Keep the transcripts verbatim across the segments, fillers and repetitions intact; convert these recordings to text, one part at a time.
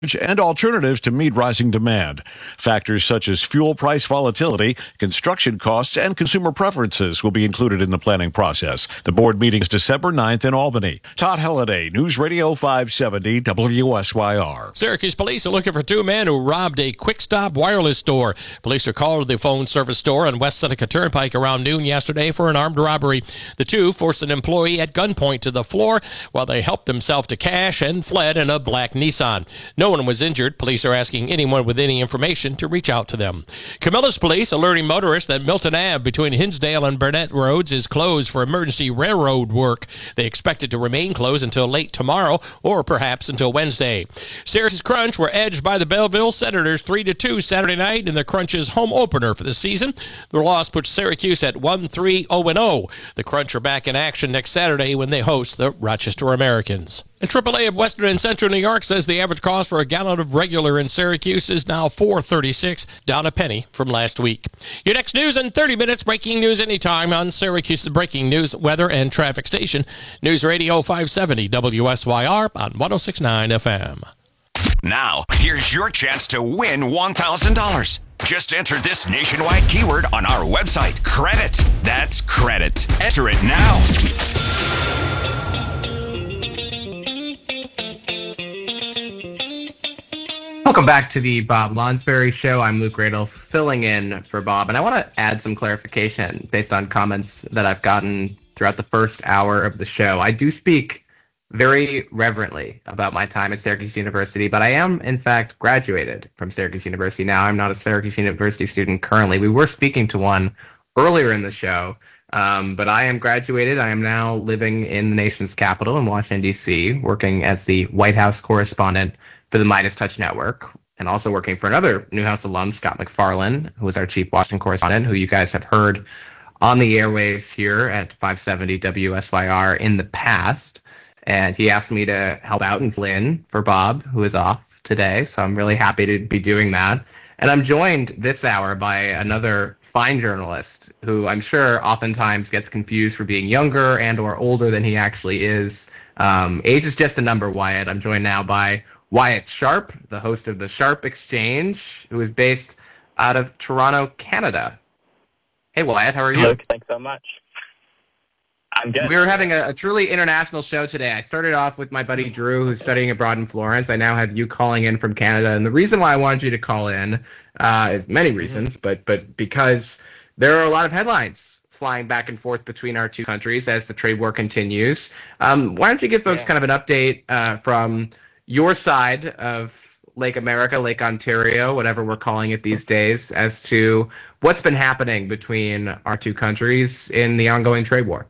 and alternatives to meet rising demand. Factors such as fuel price volatility, construction costs, and consumer preferences will be included in the planning process. The board meeting is December ninth in Albany. Todd Halliday, News Radio five seventy W S Y R. Syracuse police are looking for two men who robbed a Quick Stop wireless store. Police are called to the phone service store on West Seneca Turnpike around noon yesterday for an armed robbery. The two forced an employee at gunpoint to the floor while they helped themselves to cash and fled in a black Nissan. No one was injured. Police are asking anyone with any information to reach out to them. Camillus police alerting motorists that Milton Avenue between Hinsdale and Burnett Roads is closed for emergency railroad work. They expect it to remain closed until late tomorrow or perhaps until Wednesday. Syracuse Crunch were edged by the Belleville Senators three to two Saturday night in the Crunch's home opener for the season. The loss puts Syracuse at one three oh oh. The Crunch are back in action next Saturday when they host the Rochester Americans. And triple A of Western and Central New York says the average cost for a gallon of regular in Syracuse is now four thirty-six, down a penny from last week. Your next news in thirty minutes. Breaking news anytime on Syracuse's breaking news, weather, and traffic station. News Radio five seventy W S Y R on one oh six point nine F M. Now, here's your chance to win one thousand dollars. Just enter this nationwide keyword on our website. Credit. That's credit. Enter it now. Welcome back to the Bob Lonsberry Show. I'm Luke Radel, filling in for Bob. And I want to add some clarification based on comments that I've gotten throughout the first hour of the show. I do speak very reverently about my time at Syracuse University, but I am, in fact, graduated from Syracuse University now. I'm not a Syracuse University student currently. We were speaking to one earlier in the show, um, but I am graduated. I am now living in the nation's capital in Washington, D C, working as the White House correspondent for the Midas Touch Network, and also working for another Newhouse alum, Scott McFarlane, who is our chief Washington correspondent, who you guys have heard on the airwaves here at five seventy W S Y R in the past. And he asked me to help out and fill in for Bob, who is off today. So I'm really happy to be doing that. And I'm joined this hour by another fine journalist who I'm sure oftentimes gets confused for being younger and or older than he actually is. Um, age is just a number, Wyatt. I'm joined now by Wyatt Sharp, the host of the Sharp Exchange, who is based out of Toronto, Canada. Hey, Wyatt, how are you? Luke, thanks so much. I'm good. We were having a, a truly international show today. I started off with my buddy Drew, who's studying abroad in Florence. I now have you calling in from Canada. And the reason why I wanted you to call in uh, is many reasons, but but because there are a lot of headlines flying back and forth between our two countries as the trade war continues. Um, why don't you give folks yeah. kind of an update uh, from your side of Lake America, Lake Ontario, whatever we're calling it these days, as to what's been happening between our two countries in the ongoing trade war?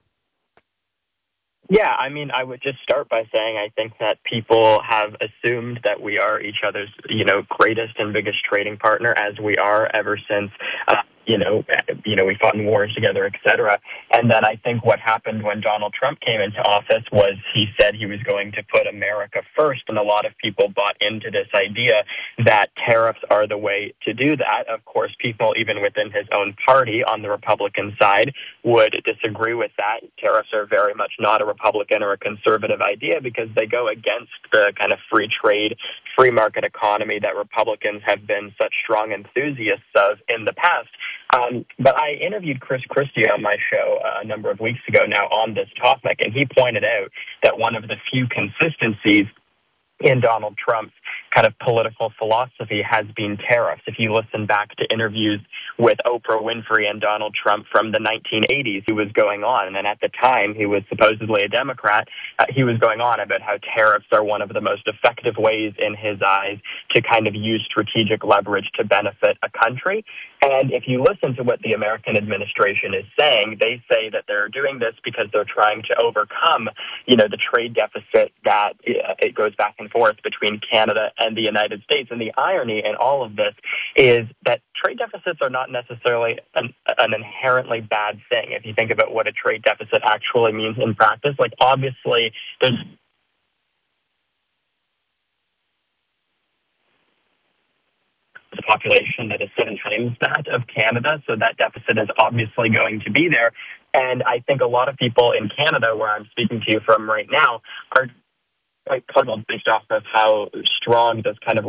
Yeah, I mean, I would just start by saying I think that people have assumed that we are each other's, you know, greatest and biggest trading partner, as we are ever since, uh, you know, you know, we fought in wars together, et cetera. And then I think what happened when Donald Trump came into office was he said he was going to put America first, and a lot of people bought into this idea that tariffs are the way to do that. Of course, people even within his own party on the Republican side would disagree with that. Tariffs are very much not a Republican or a conservative idea because they go against the kind of free trade, free market economy that Republicans have been such strong enthusiasts of in the past. Um, but I interviewed Chris Christie on my show uh, a number of weeks ago now on this topic, and he pointed out that one of the few consistencies in Donald Trump's kind of political philosophy has been tariffs. If you listen back to interviews with Oprah Winfrey and Donald Trump from the nineteen eighties, he was going on, and at the time he was supposedly a Democrat, uh, he was going on about how tariffs are one of the most effective ways in his eyes to kind of use strategic leverage to benefit a country. And if you listen to what the American administration is saying, they say that they're doing this because they're trying to overcome, you know, the trade deficit that uh, it goes back and forth between Canada and the United States. And the irony in all of this is that trade deficits are not necessarily an, an inherently bad thing. If you think about what a trade deficit actually means in practice, like obviously there's the population that is seven times that of Canada, so that deficit is obviously going to be there. And I think a lot of people in Canada, where I'm speaking to you from right now, are quite puzzled based off of how strong this kind of